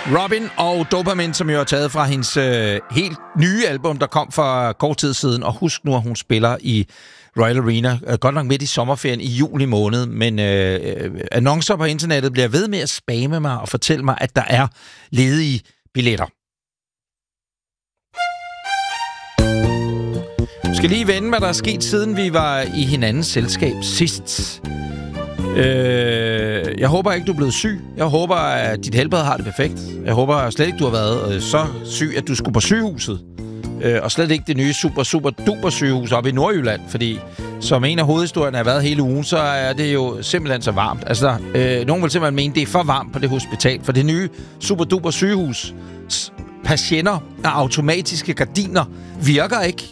Robin og Dopamin, som jo er taget fra hendes helt nye album, der kom for kort tid siden. Og husk nu, at hun spiller i Royal Arena, godt nok midt i sommerferien i juli måned, men annoncer på internettet bliver ved med at spamme mig og fortælle mig, at der er ledige billetter. Jeg skal lige vende, hvad der er sket, siden vi var i hinandens selskab sidst. Jeg håber ikke, du er blevet syg. Jeg håber, at dit helbred har det perfekt. Jeg håber slet ikke, du har været så syg, at du skulle på sygehuset. Og slet ikke det nye super duper sygehus oppe i Nordjylland, fordi som en af hovedhistorierne har været hele ugen, så er det jo simpelthen så varmt. Altså, nogen vil simpelthen mene, det er for varmt på det hospital, for det nye super duper sygehus patienter af automatiske gardiner virker ikke.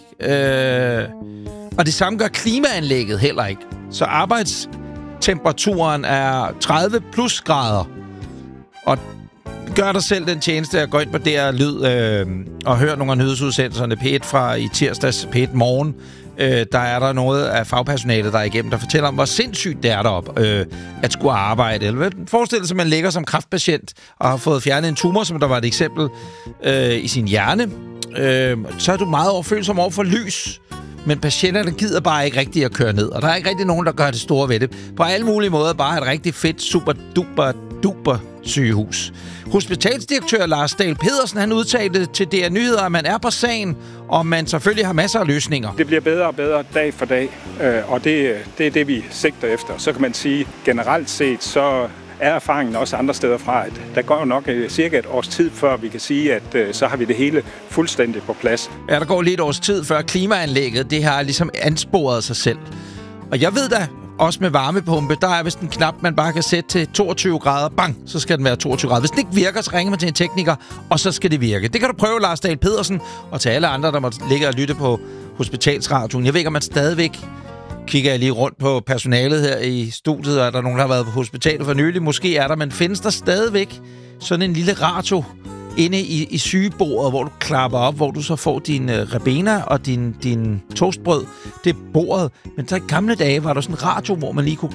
Og det samme gør klimaanlægget heller ikke. Så arbejdstemperaturen er 30 plus grader. Og gør dig selv den tjeneste at gå ind på DR Lyd og høre nogle af nyhedsudsendelserne P1 fra i tirsdags, P1 Morgen. Der er der noget af fagpersonalet, der er igennem, der fortæller om, hvor sindssygt det er deroppe at skulle arbejde. Eller forestil dig, at man ligger som kræftpatient og har fået fjernet en tumor, som der var et eksempel, i sin hjerne. Så er du meget overfølsom over for lys. Men patienterne gider bare ikke rigtig at køre ned. Og der er ikke rigtig nogen, der gør det store ved det. På alle mulige måder bare et rigtig fedt, super duper sygehus. Hospitalsdirektør Lars Dahl Pedersen, han udtalte til DR Nyheder, at man er på sagen, og man selvfølgelig har masser af løsninger. Det bliver bedre og bedre dag for dag, og det er det, vi sigter efter. Så kan man sige, generelt set, så er erfaringen også andre steder fra, at der går jo nok cirka et års tid, før vi kan sige, at så har vi det hele fuldstændig på plads. Ja, der går lige et års tid, før klimaanlægget, det har ligesom ansporet sig selv. Og jeg ved da, også med varmepumpe, der er vist en knap, man bare kan sætte til 22 grader. Bang, så skal den være 22 grader. Hvis den ikke virker, så ringer man til en tekniker, og så skal det virke. Det kan du prøve, Lars Dahl Pedersen, og til alle andre, der må ligge og lytte på hospitalsradioen. Jeg ved ikke, om man stadigvæk kigger jeg lige rundt på personalet her i studiet, og er der nogen, der har været på hospitalet for nylig? Måske er der, men findes der stadigvæk sådan en lille radio inde i sygebordet, hvor du klapper op, hvor du så får din Rebena og din toastbrød. Det er bordet. Men så i gamle dage var der sådan en radio, hvor man lige kunne...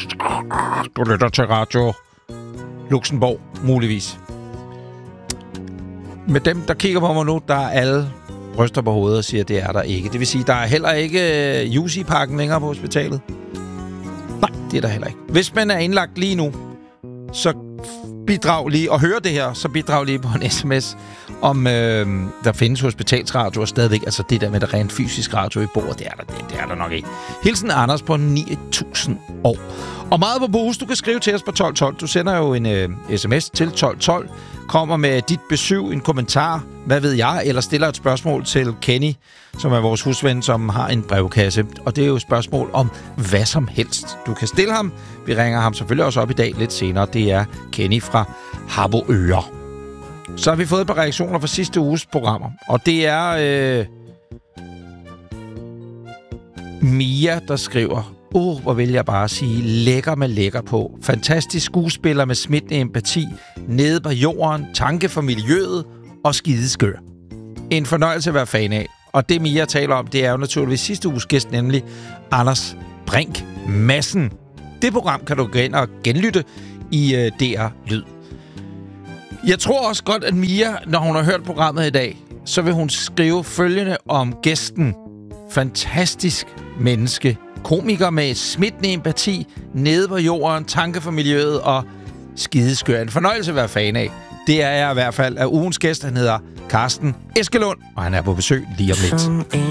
Du lytter til Radio Luxembourg, muligvis. Med dem, der kigger på mig nu, der er alle ryster på hovedet og siger, at det er der ikke. Det vil sige, der er heller ikke Jussi-pakken længere på hospitalet. Nej, det er der heller ikke. Hvis man er indlagt lige nu, så bidrag lige, og høre det her, så bidrag lige på en sms, om der findes hospitalsradioer stadigvæk. Altså det der med det rent fysisk radio i bordet, det er der nok ikke. Hilsen Anders på 9000 år. Og meget på boost, du kan skrive til os på 1212. Du sender jo en sms til 1212, kommer med dit besøg, en kommentar, hvad ved jeg, eller stiller et spørgsmål til Kenny, som er vores husven, som har en brevkasse. Og det er jo et spørgsmål om hvad som helst. Du kan stille ham. Vi ringer ham selvfølgelig også op i dag lidt senere. Det er Kenny fra Harboøre. Så har vi fået et par reaktioner fra sidste uges programmer. Og det er Mia, der skriver: hvor vil jeg bare sige, lækker med lækker på. Fantastisk skuespiller med smittende empati, nede på jorden, tanke for miljøet og skideskør. En fornøjelse at være fan af. Og det Mia taler om, det er jo naturligvis sidste uges gæst, nemlig Anders Brink Madsen. Det program kan du gå ind og genlytte i DR Lyd. Jeg tror også godt, at Mia, når hun har hørt programmet i dag, så vil hun skrive følgende om gæsten. Fantastisk menneske. Komiker med smittende empati, nede på jorden, tanke for miljøet og skideskør. En fornøjelse at være fan af. Det er jeg i hvert fald af ugens gæst. Han hedder Carsten Eskelund, og han er på besøg lige om lidt.